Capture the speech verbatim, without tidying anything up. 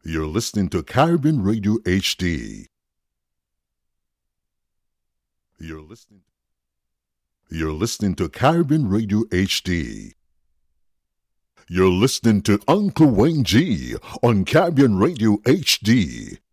You're listening to Caribbean Radio H D. You're listening. You're listening to Caribbean Radio H D. You're listening to Uncle Wayne G on Caribbean Radio H D.